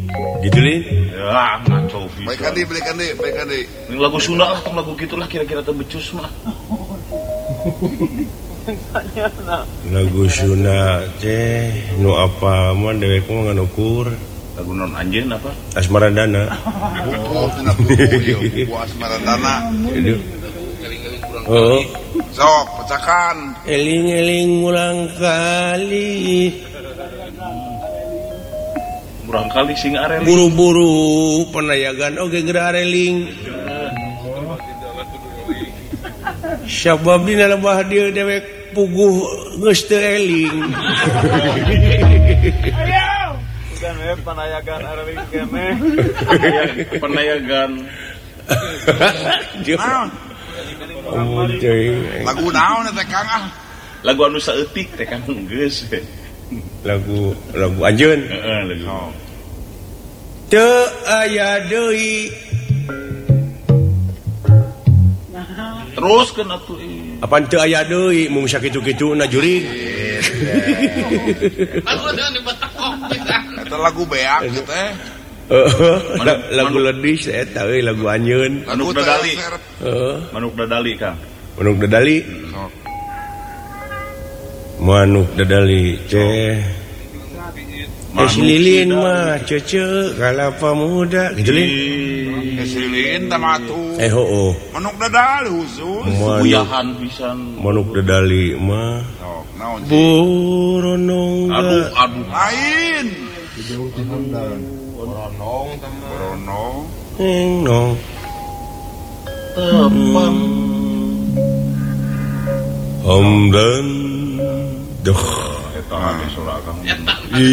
Gitu Lin? Ya ngaco bisa. Baikan deh. Ini lagu Sunda atau lagu gitulah kira-kira tebecus mah. Lagu Sunda teh nu apa mah dewek mah ngan ukur. Lagu non anjeun apa? Asmaradana. Oh, tina buku Asmaradana. Oh. Sok, pecakan. Eling-eling ulang kali. Urang kali sing areling. Buru-buru penayagan oge geura areling. Sabab dina lebah dieu dewek puguh geus teu eling. Ayo. Bukan penayagan areling kene. Penayagan. Lagu naon teh Kang ah? Lagu anu saeutik teh kan geus. Lagu anjeun. Heeh, lagu. Teu aya deui. Terus kan atuh. Apaan teu aya deui mung sakitu-kituna jurig. Eta lagu beak teh. Lagu ledis eta euy lagu anjeun. Manuk dadali. Manuk dadali Kang. Manuk dadali. Manuk dadali teh. Si Lilin mah cece kalapa muda gitu Lin. Si Lilin tamatu. Oh. Manuk dadali khusus. Buyahan pisan. Manuk dadali mah. Oh, naon sih? Buronong. Aduh. Lain. Boronong. Tepang. Hamdan. Duh. Eta geus ora Kang.